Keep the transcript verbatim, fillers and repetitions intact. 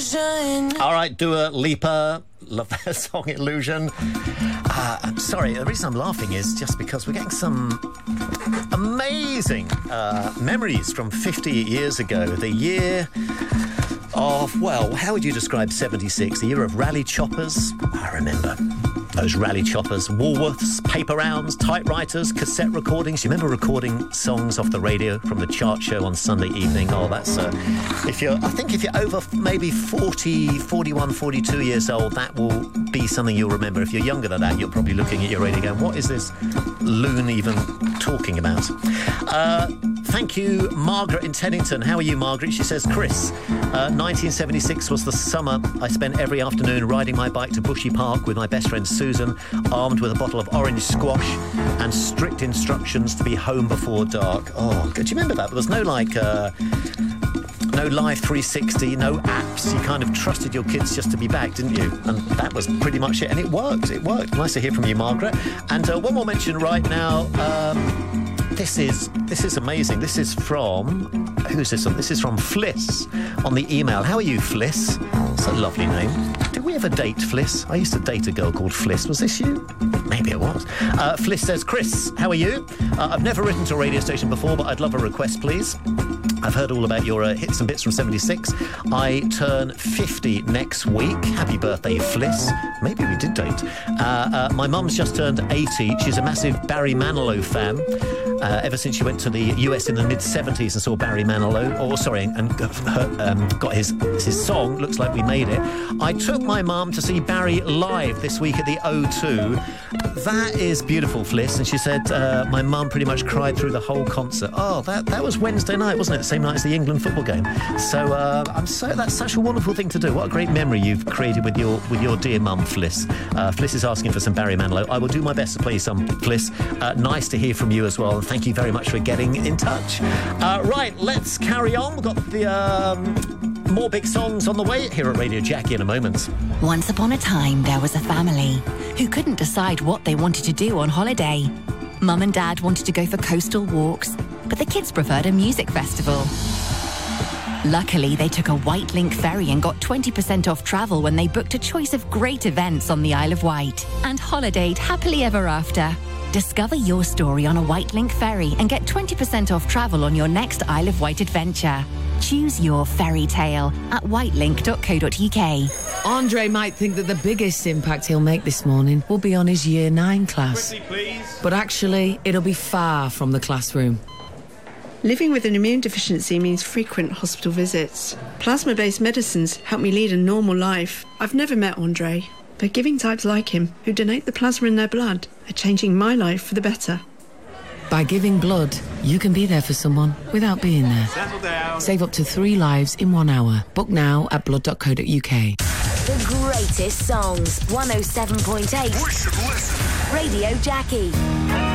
illusion. All right, Dua Lipa. Love that song, Illusion. Uh, I'm sorry, the reason I'm laughing is just because we're getting some amazing uh, memories from fifty years ago. The year of, well, how would you describe seventy-six? The year of rally choppers. I remember those rally choppers, Woolworths, paper rounds, typewriters, cassette recordings. You remember recording songs off the radio from the chart show on Sunday evening? Oh, that's, uh, if you're, I think if you're over maybe forty, forty-one, forty-two years old, that will be something you'll remember. If you're younger than that, you're probably looking at your radio going, what is this loon even talking about? Uh, thank you, Margaret in Teddington. How are you, Margaret? She says, Chris, uh, nineteen seventy-six was the summer I spent every afternoon riding my bike to Bushy Park with my best friend Susan, armed with a bottle of orange squash and strict instructions to be home before dark. Oh, do you remember that? There was no, like, uh, no Live three sixty, no apps. You kind of trusted your kids just to be back, didn't you? And that was pretty much it. And it worked. It worked. Nice to hear from you, Margaret. And uh, one more mention right now. Um, this is this is amazing. This is from... Who's this? This is from Fliss on the email. How are you, Fliss? It's a lovely name. Did we ever date Fliss? I used to date a girl called Fliss. Was this you? Maybe it was. Uh, Fliss says, Chris, how are you? Uh, I've never written to a radio station before, but I'd love a request, please. I've heard all about your uh, hits and bits from seventy-six. I turn fifty next week. Happy birthday, Fliss. Maybe we did date. Uh, uh, my mum's just turned eighty. She's a massive Barry Manilow fan. Uh, ever since she went to the U S in the mid seventies and saw Barry Manilow, or sorry, and her, um, got his his song, Looks Like We Made It. I took my mum to see Barry live this week at the O two. That is beautiful, Fliss. And she said uh, my mum pretty much cried through the whole concert. Oh, that, that was Wednesday night, wasn't it? The same night as the England football game. So uh, I'm so that's such a wonderful thing to do. What a great memory you've created with your with your dear mum, Fliss. Uh, Fliss is asking for some Barry Manilow. I will do my best to play some, Fliss. Uh, nice to hear from you as well. Thank you very much for getting in touch. Uh, right, let's carry on. We've got the um, more big songs on the way here at Radio Jackie in a moment. Once upon a time, there was a family who couldn't decide what they wanted to do on holiday. Mum and Dad wanted to go for coastal walks, but the kids preferred a music festival. Luckily, they took a White Link ferry and got twenty percent off travel when they booked a choice of great events on the Isle of Wight and holidayed happily ever after. Discover your story on a White Link ferry and get twenty percent off travel on your next Isle of Wight adventure. Choose your fairy tale at whitelink dot co dot uk. Andre might think that the biggest impact he'll make this morning will be on his year nine class. Quickly, please. But actually, it'll be far from the classroom. Living with an immune deficiency means frequent hospital visits. Plasma-based medicines help me lead a normal life. I've never met Andre, but giving types like him, who donate the plasma in their blood, are changing my life for the better. By giving blood, you can be there for someone without being there. Settle down. Save up to three lives in one hour. Book now at blood dot co dot uk. The greatest songs. one oh seven point eight. We should listen. Radio Jackie.